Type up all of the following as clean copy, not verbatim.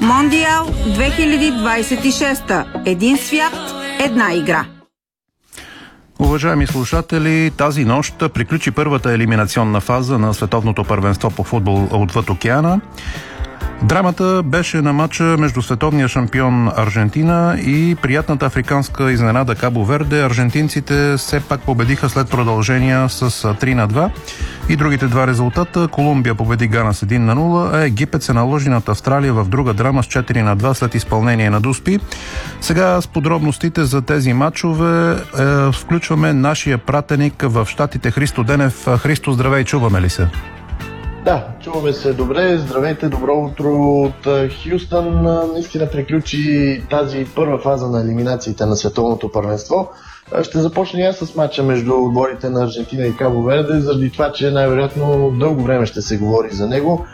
Мондиал 2026. Един свят, една игра. Уважаеми слушатели, тази нощ приключи първата елиминационна фаза на световното първенство по футбол отвъд океана. Драмата беше на матча между световния шампион Аржентина и приятната африканска изненада Кабо Верде. Аржентинците все пак победиха след продължения с 3-2 и другите два резултата. Колумбия победи Гана с 1-0, а Египет се наложи над Австралия в друга драма с 4-2 след изпълнение на Дуспи. Сега с подробностите за тези матчове включваме нашия пратеник в щатите Христо Денев. Христо, здравей, чуваме ли се? Да, чуваме се добре. Здравейте, добро утро от Хюстън. Наистина приключи тази първа фаза на елиминациите на световното първенство. Ще започна и аз с матча между отборите на Аржентина и Кабо Верде, заради това, че най-вероятно дълго време ще се говори за него.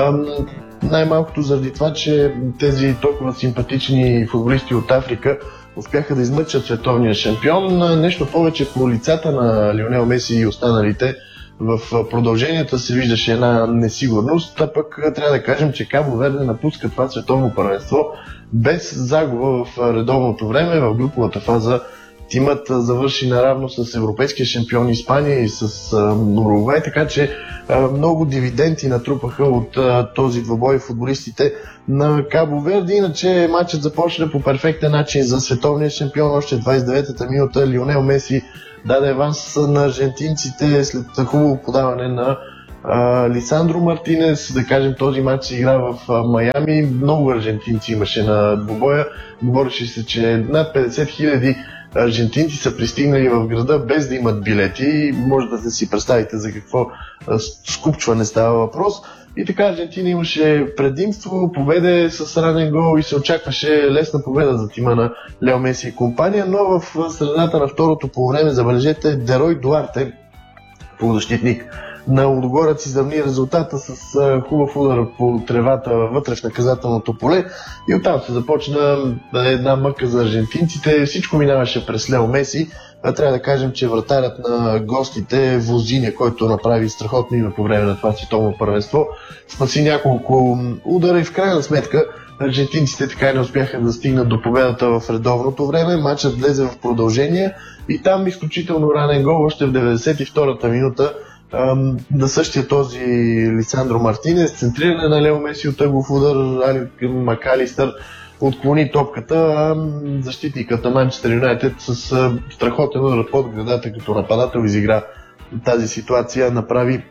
Най-малкото заради това, че тези толкова симпатични футболисти от Африка успяха да измъчат световния шампион. Нещо повече, по лицата на Лионел Меси и останалите в продълженията се виждаше една несигурност, а пък трябва да кажем, че Кабо Верде напуска това световно първенство без загуба в редовното време. В груповата фаза тимът завърши наравно с европейския шампион Испания и с Уругвай, така че много дивиденти натрупаха от този двубой футболистите на Кабо Верде. Иначе матчът започна по перфектен начин за световния шампион. Още 29-та минута Лионел Меси даде аванс на аржентинците след хубаво подаване на Лисандро Мартинес. Да кажем, този матч се игра в Майами. Много аржентинци имаше на двубоя. Говореше се, че над 50 000 аржентинци са пристигнали в града без да имат билети. Може да си представите за какво скупчване става въпрос. И така Аржентина имаше предимство, победе с ранен гол и се очакваше лесна победа за тима на Лео Меси и компания, но в средата на второто полувреме, забележете, Дерой Дуарте, полузащитник на Лудогорец, изравни резултата с хубав удар по тревата вътре в наказателното поле и оттам се започна една мъка за аржентинците. Всичко минаваше през Лео Меси. Трябва да кажем, че вратарят на гостите Возиня, който направи страхотно име по време на това световно първенство, спаси няколко удара и в крайна сметка аржентинците така и не успяха да стигнат до победата в редовното време. Матчът влезе в продължение и там изключително ранен гол, още в 92-та минута, на същия този Лисандро Мартинес, центриране на Лео Меси от ъглов удар, Макалистър отклони топката, а защитникът на Манчестър Юнайтед с страхотен удар под градата като нападател изигра тази ситуация, направи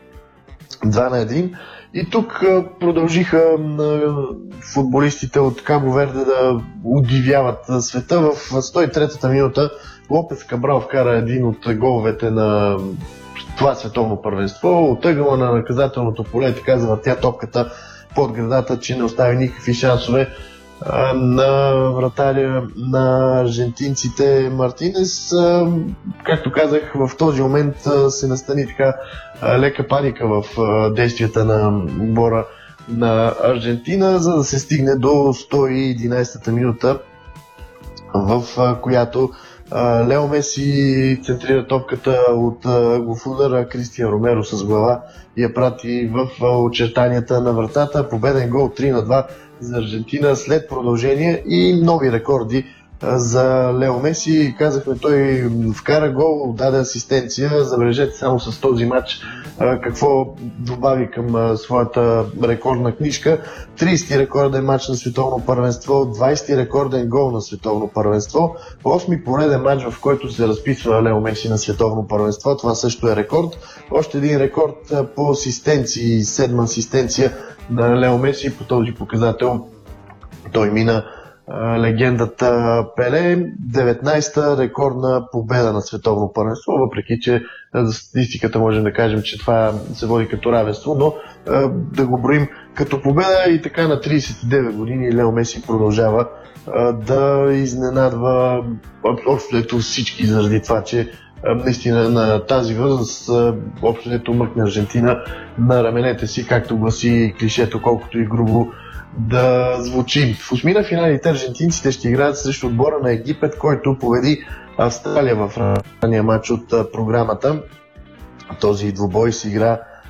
2-1. И тук продължиха футболистите от Кабо Верде да удивяват света. В 103-та минута Лопес Кабрал вкара един от головете на това световно първенство. От ъгъла на наказателното поле така завъртя топката под градата, че не остави никакви шансове на вратаря на аржентинците Мартинес. Както казах, в този момент се настани така лека паника в действията на отбора на Аржентина, за да се стигне до 111-та минута, в която Лео Меси центрира топката от ъглов удар, а Кристиан Ромеро с глава я прати в очертанията на вратата. Победен гол 3-2 за Аржентина след продължение и нови рекорди за Лео Меси. Казахме, той вкара гол, даде асистенция. Забележете само с този матч какво добави към своята рекордна книжка. 30-ти рекорден матч на световно първенство, 20-ти рекорден гол на световно първенство, 8-ми пореден матч, в който се разписва Лео Меси на световно първенство. Това също е рекорд. Още един рекорд по асистенции, 7-ма асистенция на Лео Меси. По този показател той мина легендата Пеле. 19-та рекордна победа на световно първенство, въпреки че за статистиката можем да кажем, че това се води като равенство, но да го броим като победа. И така на 39 години Лео Меси продължава да изненадва общо всички, заради това, че наистина на тази възраст общо мъкне Аржентина на раменете си, както гласи клишето, колкото и грубо да звучи. В осмина финалите аржентинците ще играят срещу отбора на Египет, който победи Австралия в ранния матч от програмата. Този двубой се игра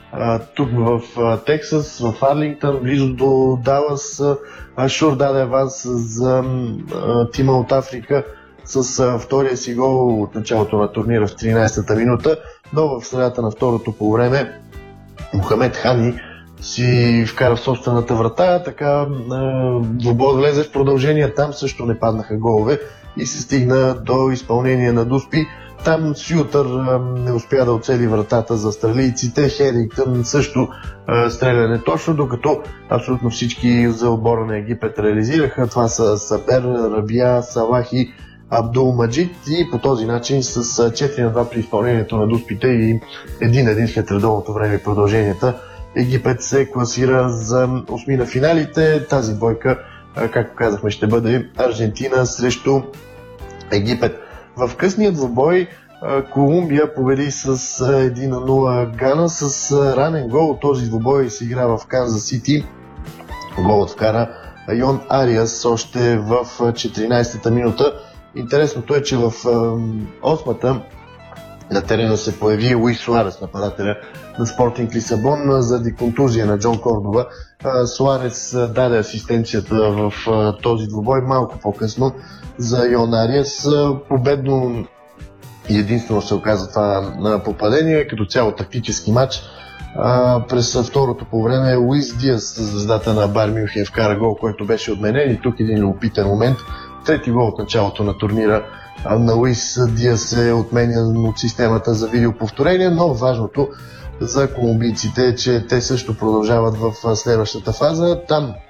тук в Тексас, в Арлингтън, близо до Далас. Шур даде аванс за тима от Африка с втория си гол от началото на турнира в 13-та минута, но в средата на второто полувреме Мохамед Хани си вкара в собствената врата, така двубой влезе в продължение, там също не паднаха голове и се стигна до изпълнение на Дуспи. Там Сютър не успя да оцели вратата за австралийците, Херингтън също стреля неточно, докато абсолютно всички за отбора на Египет реализираха. Това са Сабер, Рабия, Салахи, Абдул Маджид и по този начин с 4-2 при изпълнението на Дуспите и 1-1 след редовното време и продълженията, Египет се класира за осми на финалите. Тази двойка, както казахме, ще бъде Аржентина срещу Египет. В късният двубой Колумбия победи с 1-0 Гана с ранен гол. Този двубой се игра в Канзас Сити. Голът вкара Йон Ариас още в 14-та минута. Интересното е, че в 8-та на терена се появи Луис Суарес, нападателя на Спортинг Лисабон, заради контузия на Джон Кордова. Суарес даде асистенцията в този двубой малко по-късно за Йон Ариас. Победно единствено се оказа това на попадение, като цяло тактически матч. През второто по време Луис Диас, звездата на Байер Мюнхен, вкара гол, който беше отменен, и тук един любопитен момент. Трети гол от началото на турнира на Луис Диас е отменен от системата за видеоповторение, но важното за колумбийците е, че те също продължават в следващата фаза. Там